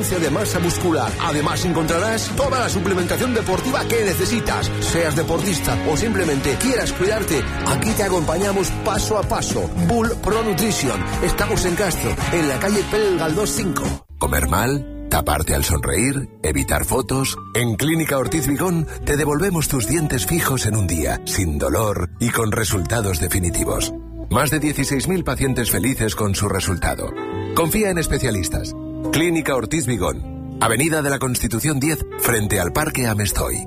ganancia de masa muscular. Además encontrarás toda la suplementación deportiva que necesitas. Seas deportista o simplemente quieras cuidarte, aquí te acompañamos paso a paso. Bull Pro Nutrition. Estamos en Castro, en la calle Pérez Galdós 5. ¿Comer mal? ¿Taparte al sonreír? ¿Evitar fotos? En Clínica Ortiz Vigón te devolvemos tus dientes fijos en un día, sin dolor y con resultados definitivos. Más de 16.000 pacientes felices con su resultado. Confía en especialistas. Clínica Ortiz Vigón. Avenida de la Constitución 10, frente al Parque Amestoy.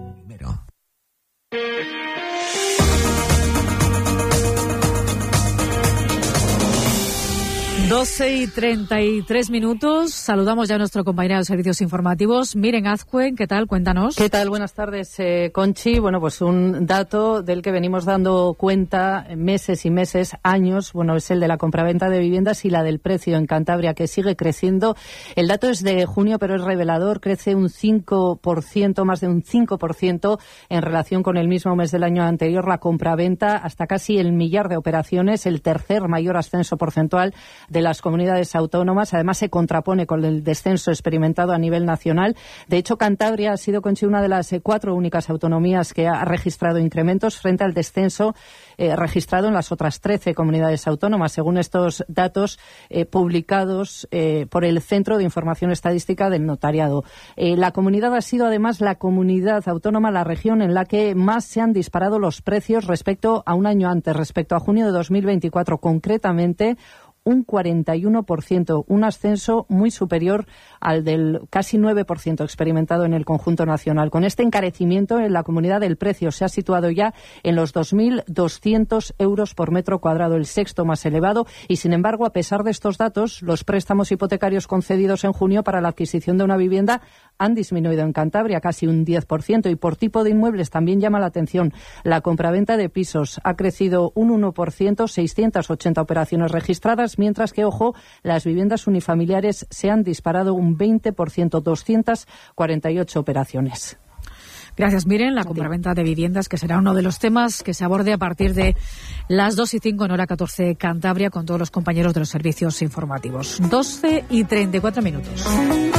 12:33. Saludamos ya a nuestro compañero de servicios informativos, Miren Azcue. ¿Qué tal? Cuéntanos. ¿Qué tal? Buenas tardes, Conchi. Bueno, pues un dato del que venimos dando cuenta meses y meses, años, es el de la compraventa de viviendas y la del precio en Cantabria, que sigue creciendo. El dato es de junio, pero es revelador. Crece un 5%, más de un 5% en relación con el mismo mes del año anterior. La compraventa, hasta casi el millar de operaciones, el tercer mayor ascenso porcentual de las comunidades autónomas. Además, se contrapone con el descenso experimentado a nivel nacional. De hecho, Cantabria ha sido, Conchi, una de las 4 únicas autonomías que ha registrado incrementos frente al descenso registrado en las otras 13 comunidades autónomas, según estos datos publicados por el Centro de Información Estadística del Notariado. La comunidad ha sido, además, la comunidad autónoma, la región en la que más se han disparado los precios respecto a un año antes, respecto a junio de 2024, concretamente un 41%, un ascenso muy superior al del casi 9% experimentado en el conjunto nacional. Con este encarecimiento, en la comunidad del precio se ha situado ya en los 2.200 euros por metro cuadrado, el sexto más elevado, y sin embargo, a pesar de estos datos, los préstamos hipotecarios concedidos en junio para la adquisición de una vivienda han disminuido en Cantabria casi un 10%, y por tipo de inmuebles también llama la atención. La compraventa de pisos ha crecido un 1%, 680 operaciones registradas, mientras que, ojo, las viviendas unifamiliares se han disparado un 20%, 248 operaciones. Gracias, Miren. La compraventa de viviendas, que será uno de los temas que se aborde a partir de las 2:05 en hora 14 Cantabria, con todos los compañeros de los servicios informativos. 12:34.